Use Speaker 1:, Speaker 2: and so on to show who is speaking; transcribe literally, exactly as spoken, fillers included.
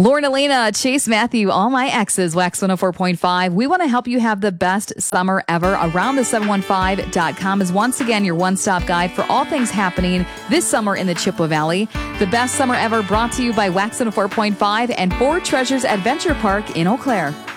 Speaker 1: Lauren Elena, Chase Matthew, all my exes, Wax one oh four point five. We want to help you have the best summer ever. Around the seven one five dot com is once again your one-stop guide for all things happening this summer in the Chippewa Valley. The best summer ever brought to you by Wax one oh four point five and Four Treasures Adventure Park in Eau Claire.